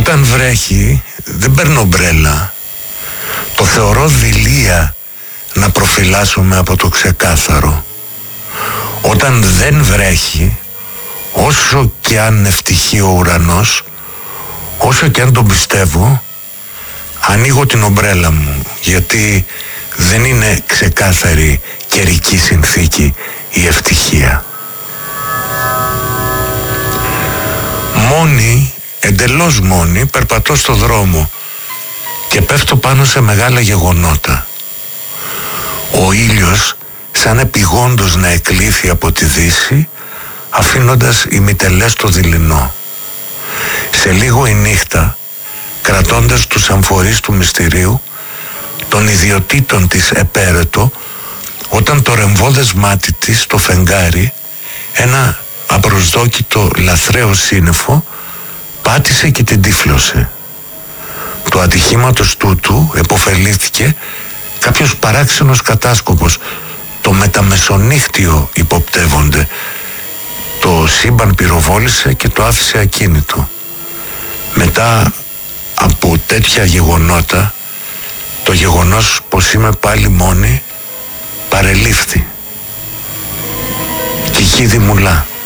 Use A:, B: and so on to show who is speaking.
A: Όταν βρέχει δεν παίρνω ομπρέλα. Το θεωρώ δειλία να προφυλάσσομαι από το ξεκάθαρο. Όταν δεν βρέχει, όσο και αν ευτυχεί ο ουρανός, όσο και αν τον πιστεύω, ανοίγω την ομπρέλα μου, γιατί δεν είναι ξεκάθαρη καιρική συνθήκη η ευτυχία. Μόνη, εντελώς μόνη, περπατώ στο δρόμο και πέφτω πάνω σε μεγάλα γεγονότα. Ο ήλιος σαν επιγόντως να εκλήθη από τη δύση, αφήνοντας ημιτελές το δειλινό. Σε λίγο η νύχτα, κρατώντας τους αμφορείς του μυστηρίου, των ιδιωτήτων της επέρετο, όταν το ρεμβόδες μάτι της, το φεγγάρι, ένα απροσδόκητο λαθρέο σύννεφο, πάτησε και την τύφλωσε. Του ατυχήματος τούτου επωφελήθηκε κάποιος παράξενος κατάσκοπος. Το μεταμεσονύχτιο υποπτεύονται. Το σύμπαν πυροβόλησε και το άφησε ακίνητο. Μετά από τέτοια γεγονότα, το γεγονός πως είμαι πάλι μόνη παρελήφθη. Και η χίδη μουλά.